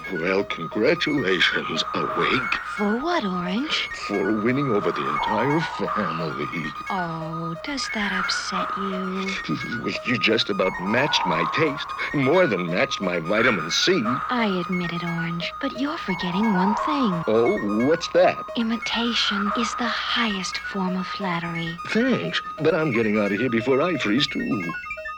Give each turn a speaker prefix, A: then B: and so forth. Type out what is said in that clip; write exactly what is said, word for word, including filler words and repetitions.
A: Well, congratulations, Awake,
B: For what, Orange?
A: for winning over the entire family.
B: Oh, does that upset you?
A: Well, you just about matched my taste, more than matched my vitamin C.
B: I admit it, Orange, but you're forgetting one thing.
A: Oh, what's that?
B: Imitation is the highest form of flattery.
A: Thanks, but I'm getting out of here before I freeze, too.